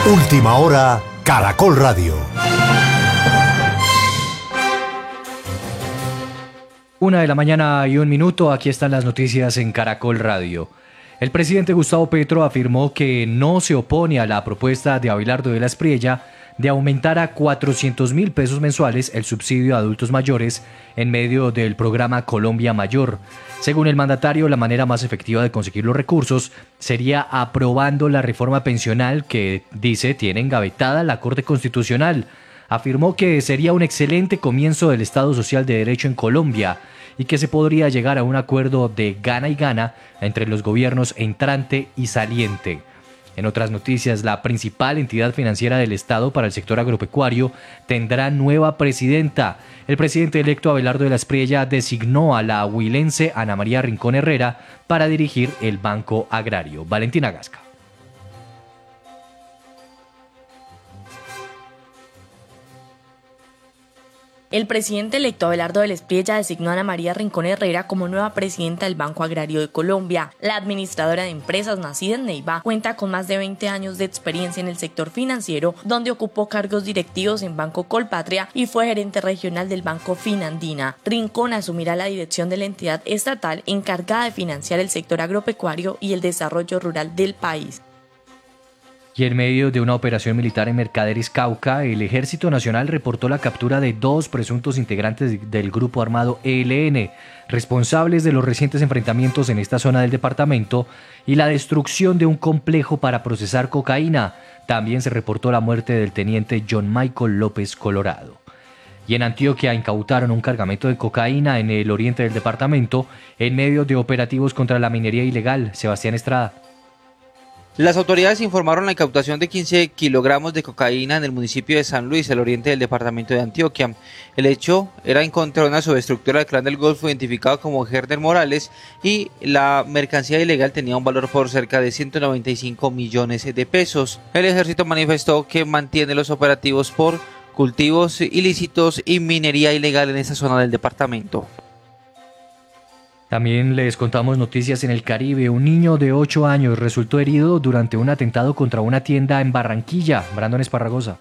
Última hora, Caracol Radio. 1:01 a.m. Aquí están las noticias en Caracol Radio. El presidente Gustavo Petro afirmó que no se opone a la propuesta de Abelardo de la Espriella de aumentar a 400.000 pesos mensuales el subsidio a adultos mayores en medio del programa Colombia Mayor. Según el mandatario, la manera más efectiva de conseguir los recursos sería aprobando la reforma pensional que, dice, tiene engavetada la Corte Constitucional. Afirmó que sería un excelente comienzo del Estado Social de Derecho en Colombia y que se podría llegar a un acuerdo de gana y gana entre los gobiernos entrante y saliente. En otras noticias, la principal entidad financiera del Estado para el sector agropecuario tendrá nueva presidenta. El presidente electo Abelardo de la Espriella designó a la huilense Ana María Rincón Herrera para dirigir el Banco Agrario. Valentina Gasca. El presidente electo Abelardo de la Espriella designó a Ana María Rincón Herrera como nueva presidenta del Banco Agrario de Colombia. La administradora de empresas, nacida en Neiva, cuenta con más de 20 años de experiencia en el sector financiero, donde ocupó cargos directivos en Banco Colpatria y fue gerente regional del Banco Finandina. Rincón asumirá la dirección de la entidad estatal encargada de financiar el sector agropecuario y el desarrollo rural del país. Y en medio de una operación militar en Mercaderes, Cauca, el Ejército Nacional reportó la captura de 2 presuntos integrantes del grupo armado ELN, responsables de los recientes enfrentamientos en esta zona del departamento y la destrucción de un complejo para procesar cocaína. También se reportó la muerte del teniente John Michael López Colorado. Y en Antioquia incautaron un cargamento de cocaína en el oriente del departamento en medio de operativos contra la minería ilegal. Sebastián Estrada. Las autoridades informaron la incautación de 15 kilogramos de cocaína en el municipio de San Luis, al oriente del departamento de Antioquia. El hecho era en contra de una subestructura del Clan del Golfo identificado como Herder Morales y la mercancía ilegal tenía un valor por cerca de 195 millones de pesos. El ejército manifestó que mantiene los operativos por cultivos ilícitos y minería ilegal en esa zona del departamento. También les contamos noticias en el Caribe. Un niño de 8 años resultó herido durante un atentado contra una tienda en Barranquilla. Brandon Esparragosa.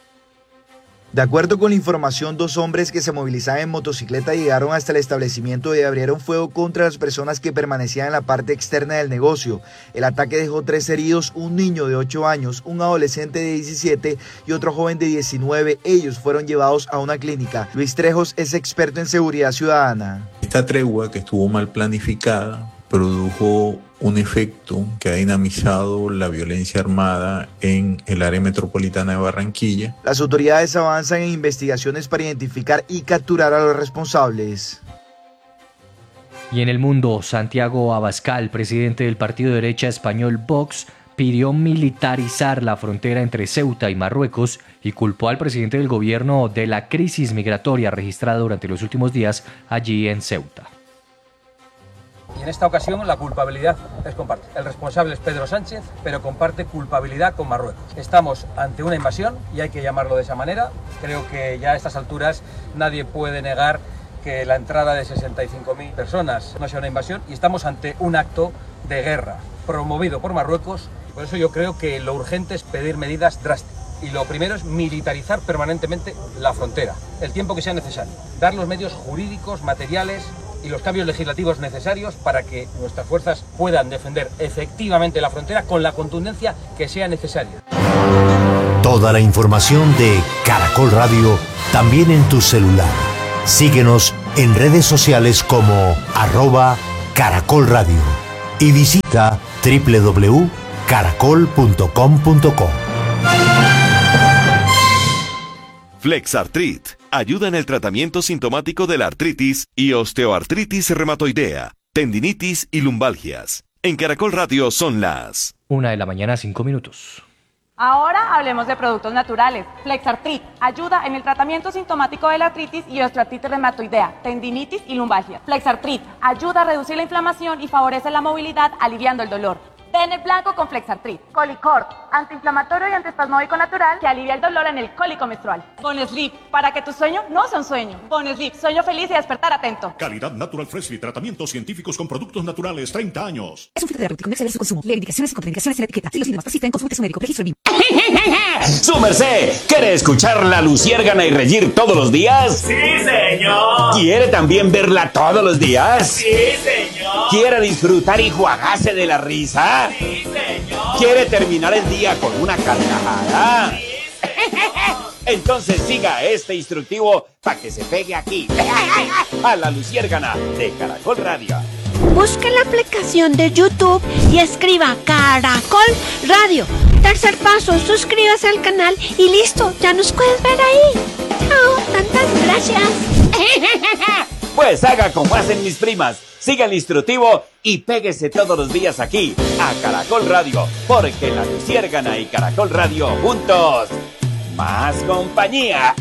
De acuerdo con la información, 2 hombres que se movilizaban en motocicleta llegaron hasta el establecimiento y abrieron fuego contra las personas que permanecían en la parte externa del negocio. El ataque dejó 3 heridos, un niño de 8 años, un adolescente de 17 y otro joven de 19. Ellos fueron llevados a una clínica. Luis Trejos es experto en seguridad ciudadana. Esta tregua, que estuvo mal planificada, produjo un efecto que ha dinamizado la violencia armada en el área metropolitana de Barranquilla. Las autoridades avanzan en investigaciones para identificar y capturar a los responsables. Y en el mundo, Santiago Abascal, presidente del partido de derecha español Vox, pidió militarizar la frontera entre Ceuta y Marruecos y culpó al presidente del gobierno de la crisis migratoria registrada durante los últimos días allí en Ceuta. Y en esta ocasión la culpabilidad es compartida. El responsable es Pedro Sánchez, pero comparte culpabilidad con Marruecos. Estamos ante una invasión y hay que llamarlo de esa manera. Creo que ya a estas alturas nadie puede negar que la entrada de 65.000 personas no sea una invasión y estamos ante un acto de guerra promovido por Marruecos. Por eso yo creo que lo urgente es pedir medidas drásticas. Y lo primero es militarizar permanentemente la frontera, el tiempo que sea necesario. Dar los medios jurídicos, materiales y los cambios legislativos necesarios para que nuestras fuerzas puedan defender efectivamente la frontera con la contundencia que sea necesaria. Toda la información de Caracol Radio también en tu celular. Síguenos en redes sociales como @Caracol Radio y visita www.caracol.com.co. Flexartrit ayuda en el tratamiento sintomático de la artritis y osteoartritis reumatoidea, tendinitis y lumbalgias. En Caracol Radio son las 1:05 a.m. Ahora hablemos de productos naturales. Flexartrit ayuda en el tratamiento sintomático de la artritis y osteoartritis reumatoidea, tendinitis y lumbalgia. Flexartrit ayuda a reducir la inflamación y favorece la movilidad, aliviando el dolor. Bennett blanco con Flexartrit. Colicort, antiinflamatorio y antiespasmódico natural que alivia el dolor en el cólico menstrual. Boneslip, para que tu sueño no sea un sueño. Boneslip, sueño feliz y despertar atento. Calidad Natural Freshly, tratamientos científicos con productos naturales, 30 años. Es un fitoterapéutico, no exceder su consumo. Lee indicaciones y contraindicaciones en la etiqueta. Si los síntomas persisten, consulte a su médico. Registro BIM. ¡Su merced! ¿Quiere escuchar La Luciérgana y reír todos los días? ¡Sí, señor! ¿Quiere también verla todos los días? ¡Sí, señor! ¿Quiere disfrutar y juagarse de la risa? ¡Sí, señor! ¿Quiere terminar el día con una carcajada? ¡Sí, señor! Entonces siga este instructivo para que se pegue aquí, a La Luciérgana de Caracol Radio. Busque la aplicación de YouTube y escriba Caracol Radio. Tercer paso, suscríbase al canal y listo, ya nos puedes ver ahí. Chao, tantas gracias. Pues haga como hacen mis primas, siga el instructivo y péguese todos los días aquí, a Caracol Radio, porque La Luciérgana y Caracol Radio juntos, más compañía.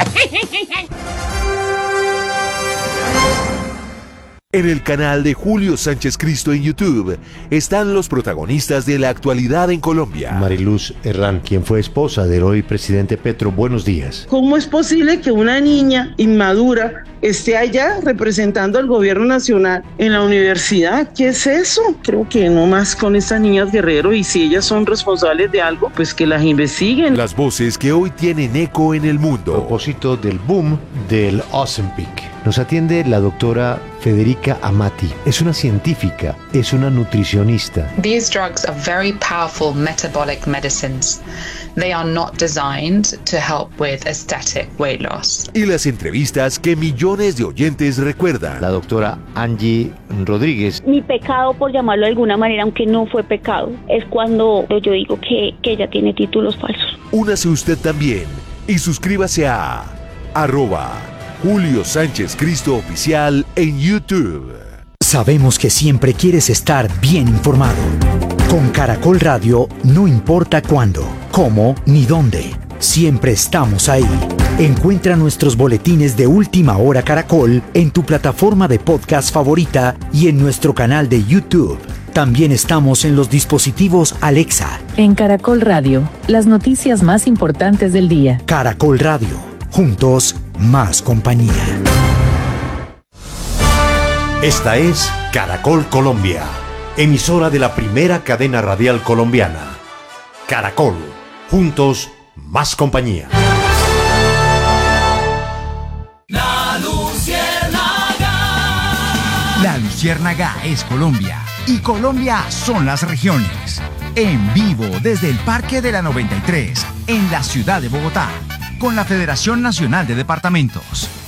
En el canal de Julio Sánchez Cristo en YouTube están los protagonistas de la actualidad en Colombia. Mariluz Herrán, quien fue esposa del hoy presidente Petro, buenos días. ¿Cómo es posible que una niña inmadura esté allá representando al gobierno nacional en la universidad? ¿Qué es eso? Creo que no más con estas niñas Guerrero, y si ellas son responsables de algo, pues que las investiguen. Las voces que hoy tienen eco en el mundo. A propósito del boom del Ozempic, nos atiende la doctora Federica Amati. Es una científica, es una nutricionista. These drugs are very powerful metabolic medicines. They are not designed to help with aesthetic weight loss. Y las entrevistas que millones de oyentes recuerdan. La doctora Angie Rodríguez. Mi pecado, por llamarlo de alguna manera, aunque no fue pecado, es cuando yo digo que ella tiene títulos falsos. Únase usted también y suscríbase a @Julio Sánchez Cristo Oficial en YouTube. Sabemos que siempre quieres estar bien informado. Con Caracol Radio, no importa cuándo, cómo ni dónde, siempre estamos ahí. Encuentra nuestros boletines de Última Hora Caracol en tu plataforma de podcast favorita y en nuestro canal de YouTube. También estamos en los dispositivos Alexa. En Caracol Radio, las noticias más importantes del día. Caracol Radio, juntos, más compañía. Esta es Caracol Colombia, emisora de la primera cadena radial colombiana. Caracol, juntos, más compañía. La Luciérnaga. La Luciérnaga es Colombia y Colombia son las regiones. En vivo desde el Parque de la 93, en la ciudad de Bogotá, con la Federación Nacional de Departamentos.